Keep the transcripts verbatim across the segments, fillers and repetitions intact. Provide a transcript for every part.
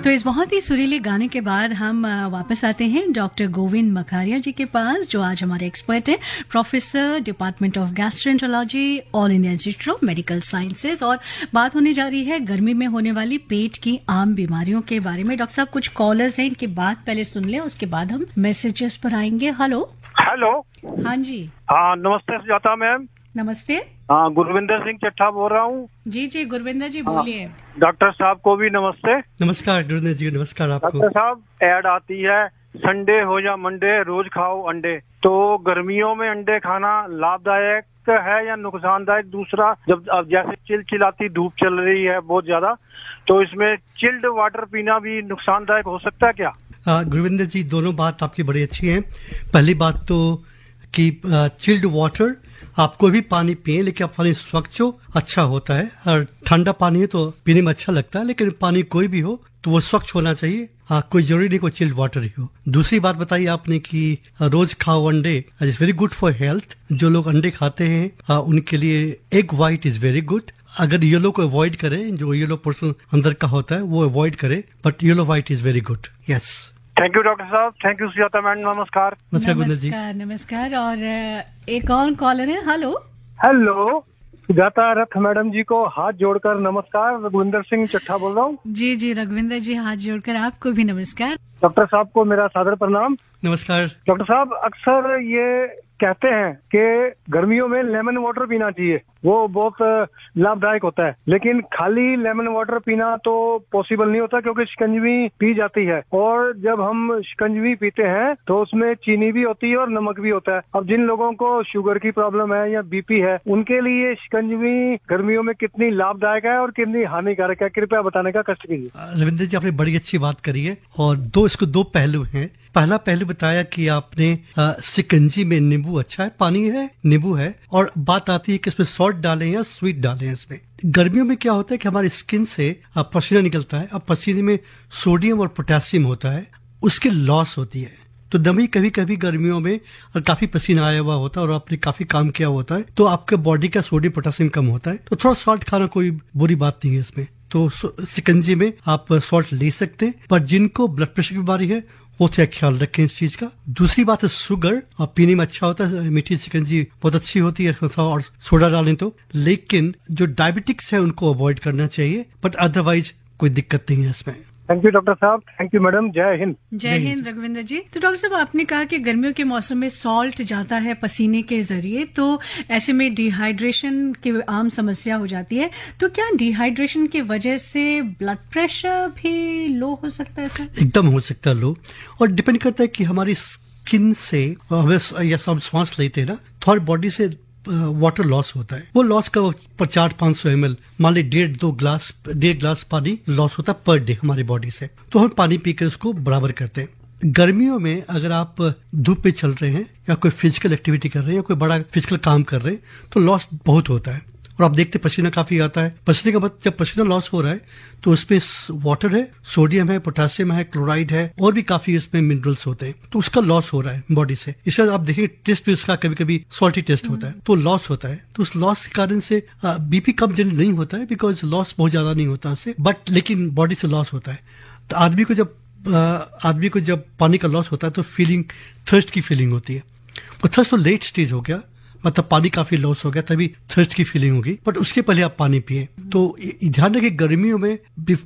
तो इस बहुत ही सुरीले गाने के बाद हम वापस आते हैं डॉक्टर गोविंद मखारिया जी के पास, जो आज हमारे एक्सपर्ट हैं, professor department of gastroenterology, all India institute of medical sciences. और बात होने जा रही है गर्मी में होने वाली पेट की आम बीमारियों के बारे में। डॉक्टर साहब, कुछ कॉलर्स हैं, इनकी बात पहले सुन लें, उसके बाद हम मैसेजेस पर आएंगे। Hello hello. हाँ जी। हाँ, नमस्ते सुजाता मैम। नमस्ते। हाँ, गुरविंदर सिंह चट्ठा बोल रहा हूँ। जी जी गुरविंदर जी बोलिए। डॉक्टर साहब को भी नमस्ते। नमस्कार गुरविंदर जी, नमस्कार आपको। डॉक्टर साहब, ऐड आती है संडे हो या मंडे रोज खाओ अंडे। तो गर्मियों में अंडे खाना लाभदायक है या नुकसानदायक? दूसरा, जब अब जैसे चिलचिलाती धूप चल रही है बहुत ज्यादा, तो इसमें चिल्ड वाटर पीना भी नुकसानदायक हो सकता है क्या? गुरविंदर जी, दोनों बात आपकी बड़ी अच्छी है। पहली बात तो कि चिल्ड वाटर आप कोई भी पानी पिए, लेकिन पानी स्वच्छ हो, अच्छा होता है। और ठंडा पानी है तो पीने में अच्छा लगता है, लेकिन पानी कोई भी हो तो वो स्वच्छ होना चाहिए। हाँ, कोई जरूरी नहीं कोई चिल्ड वाटर ही हो। दूसरी बात बताई आपने कि रोज खाओ अंडे, is very good for health. जो लोग अंडे खाते हैं आ, उनके लिए egg white is very good. अगर येलो को अवॉइड करें, जो येलो पोर्शन अंदर का होता है वो अवॉइड करें, but yellow white is very good. Yes, thank you doctor साहब। Thank you Sujata ma'am. नमस्कार। नमस्कार गुरविंदर जी। नमस्कार नमस्कार। और एक और कॉलर है। हेलो हेलो, सुजाता रथ मैडम जी को हाथ जोड़कर नमस्कार। रघुविंदर सिंह चट्ठा बोल रहा हूँ। जी जी रघुविंदर जी, हाथ जोड़कर आपको भी नमस्कार। डॉक्टर साहब को मेरा सादर प्रणाम। नमस्कार। डॉक्टर साहब, अक्सर ये कहते हैं कि गर्मियों में लेमन वाटर पीना चाहिए, वो बहुत लाभदायक होता है। लेकिन खाली लेमन वाटर पीना तो पॉसिबल नहीं होता, क्योंकि शिकंजवी पी जाती है। और जब हम शिकंजवी पीते हैं तो उसमें चीनी भी होती है और नमक भी होता है। अब जिन लोगों को शुगर की प्रॉब्लम है या बीपी है, उनके लिए शिकंजवी गर्मियों में कितनी लाभदायक है और कितनी हानिकारक है, कृपया बताने का कष्ट कीजिए। रविंद्र जी, आपने बड़ी अच्छी बात करी है। और दो इसको दो पहलू हैं। पहला पहलू बताया कि आपने शिकंजी में नींबू अच्छा है, पानी है, नींबू है। और बात आती है कि इसमें सॉल्ट डालें या स्वीट डालें। इसमें गर्मियों में क्या होता है कि हमारी स्किन से पसीना निकलता है। अब पसीने में सोडियम और पोटेशियम होता है, उसकी लॉस होती है। तो नमी कभी कभी गर्मियों में और काफी पसीना आया हुआ होता है और आपने काफी काम किया होता है, तो आपके बॉडी का सोडियम पोटेशियम कम होता है। तो थोड़ा सॉल्ट खाना कोई बुरी बात नहीं है इसमें। तो शिकंजी में आप सॉल्ट ले सकते हैं, पर जिनको ब्लड प्रेशर की बीमारी है वो थोड़ा ख्याल रखें इस चीज का। दूसरी बात है शुगर, और पीने में अच्छा होता है, मीठी शिकंजी बहुत अच्छी होती है और सोडा डालें तो। लेकिन जो डायबिटिक्स है उनको अवॉइड करना चाहिए, बट अदरवाइज कोई दिक्कत नहीं है इसमें। थैंक यू डॉक्टर साहब। Thank you madam. जय हिंद। जय हिंद रघुविंदर जी। तो डॉक्टर साहब, आपने कहा कि गर्मियों के मौसम में सॉल्ट जाता है पसीने के जरिए, तो ऐसे में डिहाइड्रेशन की आम समस्या हो जाती है। तो क्या डिहाइड्रेशन की वजह से ब्लड प्रेशर भी लो हो सकता है सर? एकदम हो सकता है लो, और डिपेंड करता है कि हमारी स्किन से हमें या हम सांस लेते हैं ना, तो हमारी बॉडी से वाटर लॉस होता है। वो लॉस का चार पांच सौ एम एल, मान ली डेढ़ दो ग्लास डेढ़ ग्लास पानी लॉस होता है पर डे हमारी बॉडी से। तो हम पानी पीकर उसको बराबर करते हैं। गर्मियों में अगर आप धूप में चल रहे हैं या कोई फिजिकल एक्टिविटी कर रहे हैं या कोई बड़ा फिजिकल काम कर रहे हैं, तो लॉस बहुत होता है। और आप देखते पसीना काफी आता है। पसीने का मतलब जब पसीना लॉस हो रहा है तो उसमें वाटर है, सोडियम है, पोटेशियम है, क्लोराइड है, और भी काफी इसमें मिनरल्स होते हैं। तो उसका लॉस हो रहा है बॉडी से। इसलिए आप देखेंगे टेस्ट भी उसका कभी कभी सॉल्टी टेस्ट होता है, तो लॉस होता है। तो उस लॉस के कारण से बीपी कम जनरली नहीं होता है, बिकॉज लॉस बहुत ज्यादा नहीं होता उससे, बट लेकिन बॉडी से लॉस होता है। तो आदमी को जब आदमी को जब पानी का लॉस होता है तो फीलिंग थर्स्ट की फीलिंग होती है। वो थर्स्ट तो लेट स्टेज हो गया, मतलब पानी काफी लॉस हो गया, तभी थर्स्ट की फीलिंग होगी, बट उसके पहले आप पानी पिए। तो ध्यान रखिए गर्मियों में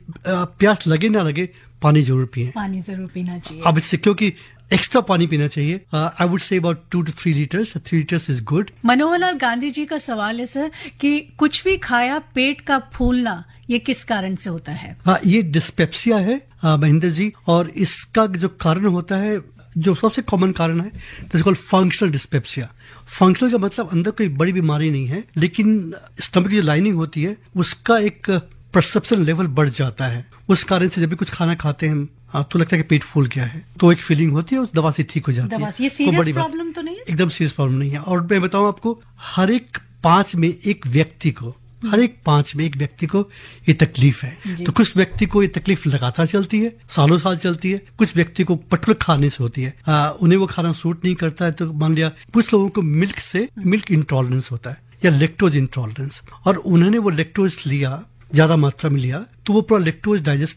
प्यास लगे ना लगे, पानी जरूर पिए। पानी जरूर पीना चाहिए। अब इससे क्योंकि एक्स्ट्रा पानी पीना चाहिए। I would say about to to three litres three litres is good. Manohar Lal Gandhi ji का सवाल है सर कि कुछ भी खाया पेट का फूलना, ये किस कारण से होता है? हाँ, ये डिस्पेप्सिया है महेंद्र जी, और इसका जो कारण होता है, जो सबसे कॉमन कारण है, that's called functional dyspepsia. Functional का मतलब अंदर कोई बड़ी बीमारी नहीं है, लेकिन स्टमक की जो लाइनिंग होती है उसका एक परसेप्शन लेवल बढ़ जाता है। उस कारण से जब भी कुछ खाना खाते हैं हम तो लगता है कि पेट फूल गया है, तो एक फीलिंग होती है, उस दवा से ठीक हो जाती है। ये सीरियस प्रॉब्लम तो नहीं है? एकदम सीरियस प्रॉब्लम नहीं है। और मैं बताऊं आपको, हर एक पांच में एक व्यक्ति को हर एक पांच में एक व्यक्ति को ये तकलीफ है। तो कुछ व्यक्ति को ये तकलीफ लगातार चलती है, सालों साल चलती है। कुछ व्यक्ति को पर्टिकुलर खाने से होती है, आ, उन्हें वो खाना सूट नहीं करता है। तो मान लिया कुछ लोगों को मिल्क से मिल्क इंटॉलरेंस होता है या लेक्टोज इंटॉलरेंस, और उन्होंने वो लेक्टोज लिया, ज्यादा मात्रा में लिया, तो वो पूरा लेक्टोज डाइजेस्ट